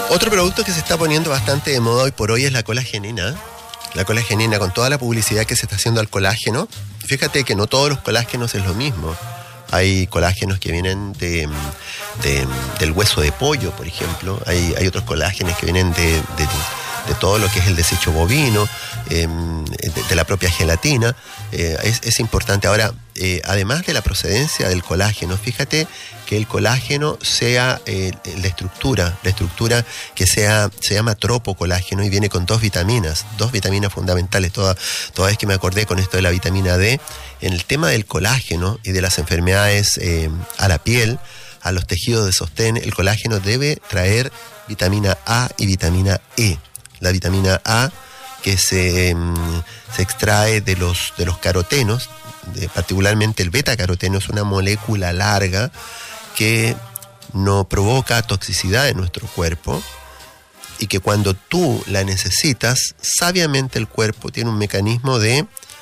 Otro producto que se está poniendo bastante de moda hoy por hoy es la colagenina. La colagenina, con toda la publicidad que se está haciendo al colágeno. Fíjate que no todos los colágenos es lo mismo. Hay colágenos que vienen del hueso de pollo, por ejemplo. Hay otros colágenos que vienen de todo lo que es el desecho bovino, de la propia gelatina. Es importante. Ahora, además de la procedencia del colágeno, fíjate que el colágeno sea la estructura que se llama tropocolágeno y viene con dos vitaminas fundamentales. Toda vez que me acordé con esto de la vitamina D, en el tema del colágeno y de las enfermedades a la piel, a los tejidos de sostén, el colágeno debe traer vitamina A y vitamina E. La vitamina A que se extrae de los carotenos, particularmente el beta-caroteno, es una molécula larga que no provoca toxicidad en nuestro cuerpo y que cuando tú la necesitas, sabiamente el cuerpo tiene un mecanismo de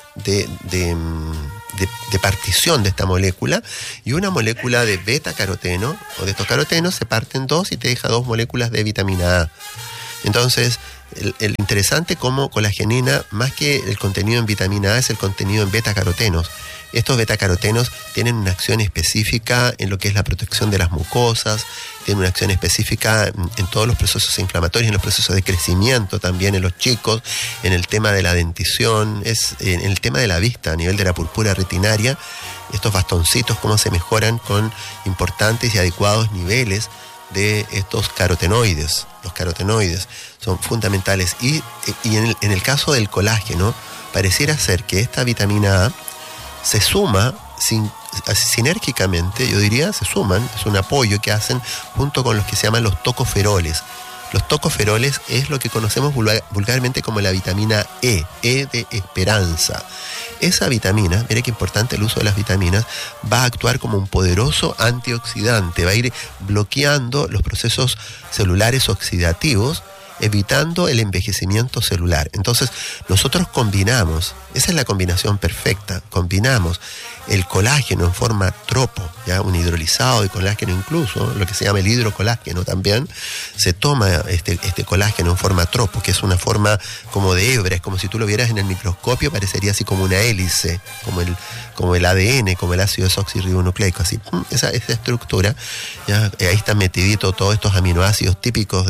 partición de esta molécula, y una molécula de beta-caroteno o de estos carotenos se parte en dos y te deja 2 moléculas de vitamina A. Entonces, el interesante como colagenina, más que el contenido en vitamina A, es el contenido en beta-carotenos. Estos beta-carotenos tienen una acción específica en lo que es la protección de las mucosas, tienen una acción específica en todos los procesos inflamatorios, en los procesos de crecimiento también en los chicos, en el tema de la dentición, en el tema de la vista, a nivel de la púrpura retinaria, estos bastoncitos, cómo se mejoran con importantes y adecuados niveles de estos carotenoides. Los carotenoides son fundamentales y en el caso del colágeno, pareciera ser que esta vitamina A se suma sinérgicamente, yo diría, se suman, es un apoyo que hacen junto con los que se llaman los tocoferoles. Los tocoferoles es lo que conocemos vulgarmente como la vitamina E de esperanza. Esa vitamina, mire qué importante el uso de las vitaminas, va a actuar como un poderoso antioxidante, va a ir bloqueando los procesos celulares oxidativos, evitando el envejecimiento celular. Entonces, nosotros combinamos, esa es la combinación perfecta, combinamos el colágeno en forma tropo, ya un hidrolizado de colágeno incluso, lo que se llama el hidrocolágeno también, se toma este colágeno en forma tropo, que es una forma como de hebra, es como si tú lo vieras en el microscopio, parecería así como una hélice, como el ADN, como el ácido desoxirribonucleico, así, esa estructura, ya, ahí están metiditos todos estos aminoácidos típicos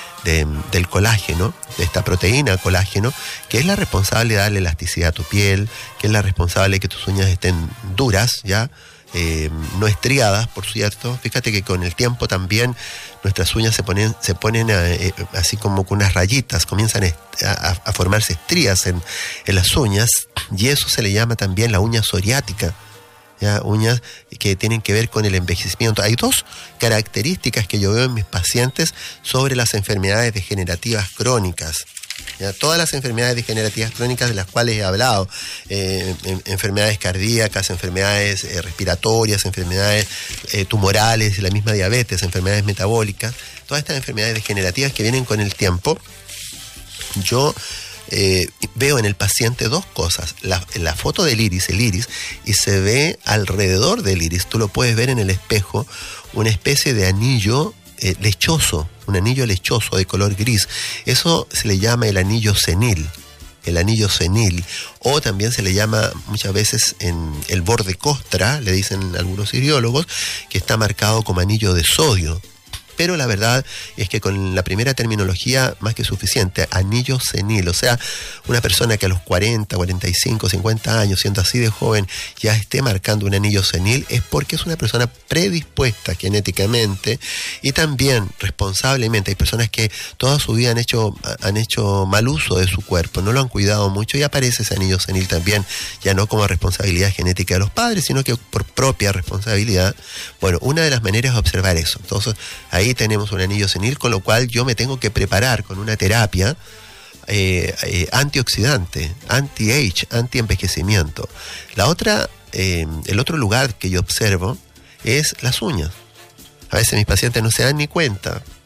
del colágeno, de esta proteína colágeno, que es la responsable de darle elasticidad a tu piel, que es la responsable de que tus uñas estén duras, ya no estriadas, por cierto. Fíjate que con el tiempo también nuestras uñas se ponen así como con unas rayitas, comienzan a formarse estrías en las uñas, y eso se le llama también la uña psoriática. ¿Ya? Uñas que tienen que ver con el envejecimiento. Hay 2 características que yo veo en mis pacientes sobre las enfermedades degenerativas crónicas. ¿Ya? Todas las enfermedades degenerativas crónicas de las cuales he hablado, enfermedades cardíacas, enfermedades respiratorias, enfermedades tumorales, la misma diabetes, enfermedades metabólicas, todas estas enfermedades degenerativas que vienen con el tiempo, yo veo en el paciente 2 cosas. La foto del iris, el iris, y se ve alrededor del iris, tú lo puedes ver en el espejo, una especie de anillo lechoso, un anillo lechoso de color gris. Eso se le llama el anillo senil. O también se le llama muchas veces en el borde costra, le dicen algunos iriólogos, que está marcado como anillo de sodio. Pero la verdad es que con la primera terminología más que suficiente, anillo senil, o sea, una persona que a los 40, 45, 50 años, siendo así de joven, ya esté marcando un anillo senil, es porque es una persona predispuesta genéticamente y también responsablemente. Hay personas que toda su vida han hecho mal uso de su cuerpo, no lo han cuidado mucho, y aparece ese anillo senil también, ya no como responsabilidad genética de los padres, sino que por propia responsabilidad. Bueno, una de las maneras es observar eso. Entonces, ahí tenemos un anillo senil, con lo cual yo me tengo que preparar con una terapia antioxidante, anti-age, anti-envejecimiento. El otro lugar que yo observo es las uñas. A veces mis pacientes no se dan ni cuenta,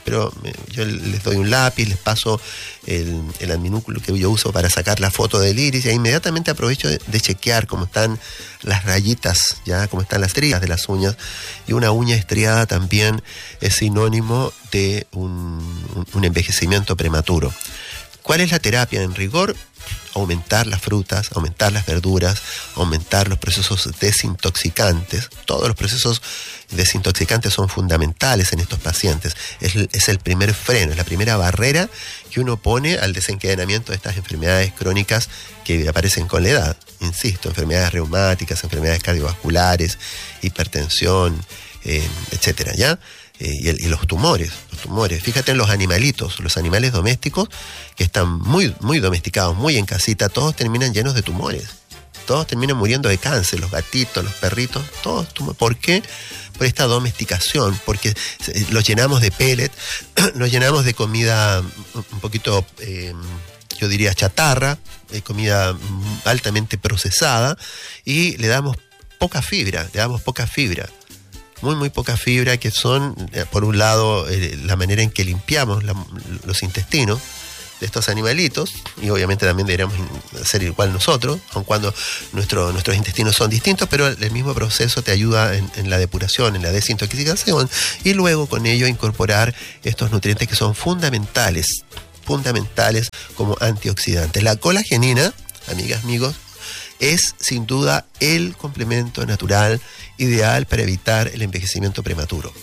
pero yo les doy un lápiz, les paso el adminúculo que yo uso para sacar la foto del iris, y inmediatamente aprovecho de chequear cómo están las rayitas, ya cómo están las estrías de las uñas. Y una uña estriada también es sinónimo de un envejecimiento prematuro. ¿Cuál es la terapia? En rigor, aumentar las frutas, aumentar las verduras, aumentar los procesos desintoxicantes. Todos los procesos desintoxicantes son fundamentales en estos pacientes. Es el primer freno, es la primera barrera que uno pone al desencadenamiento de estas enfermedades crónicas que aparecen con la edad. Insisto, enfermedades reumáticas, enfermedades cardiovasculares, hipertensión, etcétera, ¿ya? Y los tumores. Fíjate en los animalitos, los animales domésticos que están muy, muy domesticados, muy en casita, todos terminan llenos de tumores. Todos terminan muriendo de cáncer, los gatitos, los perritos, todos tumores. ¿Por qué? Por esta domesticación, porque los llenamos de pellet, los llenamos de comida un poquito, yo diría chatarra, de comida altamente procesada, y le damos poca fibra. Muy, muy poca fibra, que son, por un lado, la manera en que limpiamos los intestinos de estos animalitos, y obviamente también deberíamos hacer igual nosotros, aun cuando nuestros intestinos son distintos, pero el mismo proceso te ayuda en la depuración, en la desintoxicación, y luego con ello incorporar estos nutrientes que son fundamentales como antioxidantes. La colagenina, amigas, amigos, es sin duda el complemento natural ideal para evitar el envejecimiento prematuro.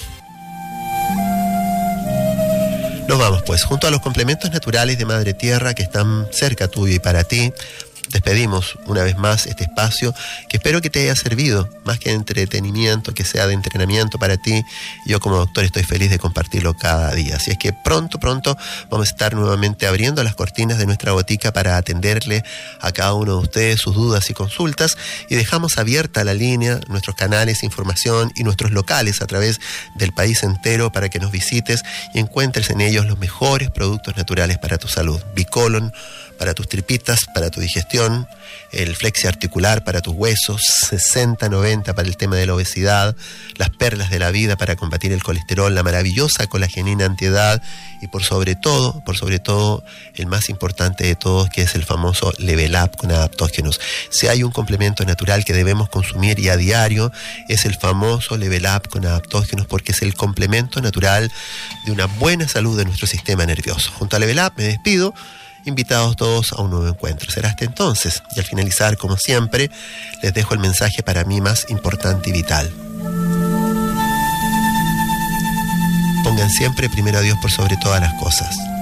Nos vamos pues, junto a los complementos naturales de Madre Tierra que están cerca tuyo y para ti. Despedimos una vez más este espacio que espero que te haya servido, más que de entretenimiento, que sea de entrenamiento para ti. Yo como doctor estoy feliz de compartirlo cada día. Así es que pronto vamos a estar nuevamente abriendo las cortinas de nuestra botica para atenderle a cada uno de ustedes sus dudas y consultas, y dejamos abierta la línea, nuestros canales de información y nuestros locales a través del país entero para que nos visites y encuentres en ellos los mejores productos naturales para tu salud. Bicolon para tus tripitas, para tu digestión, el flexi articular para tus huesos, 60-90 para el tema de la obesidad, las perlas de la vida para combatir el colesterol, la maravillosa colagenina antiedad, y por sobre todo, el más importante de todos, que es el famoso Level Up con adaptógenos. Si hay un complemento natural que debemos consumir y a diario, es el famoso Level Up con adaptógenos, porque es el complemento natural de una buena salud de nuestro sistema nervioso. Junto a Level Up me despido, invitados todos a un nuevo encuentro. Será hasta entonces, y al finalizar, como siempre, les dejo el mensaje para mí más importante y vital. Pongan siempre primero a Dios por sobre todas las cosas.